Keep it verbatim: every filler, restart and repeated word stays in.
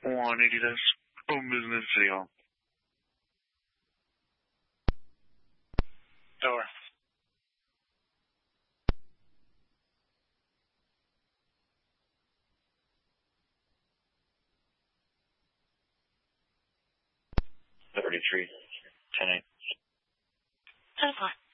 one eighty dash home business city hall. Door. thirty-three, ten eight. ten o'clock.